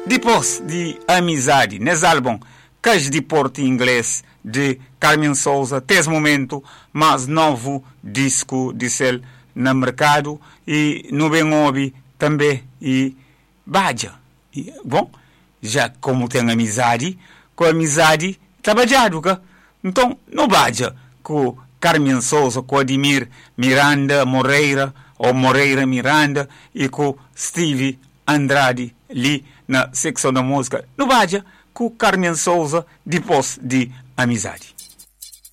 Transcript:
Depois de Amizade, nesse álbum Cais de Porto Inglês de Carmen Souza, nesse momento, mais novo disco de sel no mercado e no bem ouve também e Baja. Bom, já como tem amizade, com amizade trabalhado, que? Então, não Baja com Carmen Souza, com Ademir Miranda Moreira ou Moreira Miranda e com Stevie Andrade ali na secção da música. Não Baja com Carmen Souza depois de Amizade.